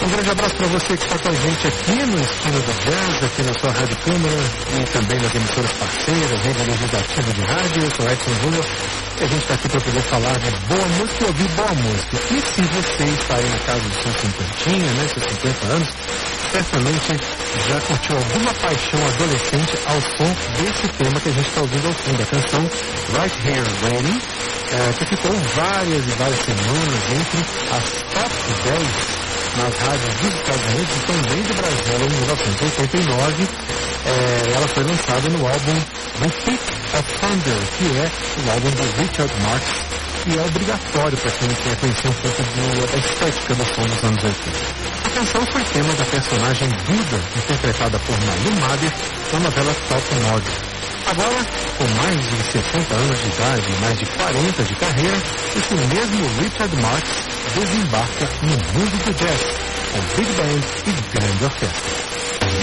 Um grande abraço para você que está com a gente aqui no Esquina do Jazz, aqui na sua Rádio Câmara e também nas emissoras parceiras, Rede Legislativa de Rádio. Eu sou Edson Júnior e a gente está aqui para poder falar de boa música e ouvir boa música. E se você está aí na casa dos seus 50, né, seus 50 anos, certamente já curtiu alguma paixão adolescente ao som desse tema que a gente está ouvindo ao fundo, a canção Right Here Ready, que ficou várias e várias semanas entre as top 10 nas rádios dos Estados Unidos e também do Brasil em 1989. Ela foi lançada no álbum The Thick of Thunder, que é o álbum do Richard Marx, e é obrigatório para quem quer conhecer um pouco da estética do som dos anos 80. A canção foi tema da personagem Buda, interpretada por Malu Mader, na novela Top Model. Agora, com mais de 60 anos de idade e mais de 40 de carreira, esse mesmo Richard Marx desembarca no mundo do jazz, com Big Band e grande orquestra.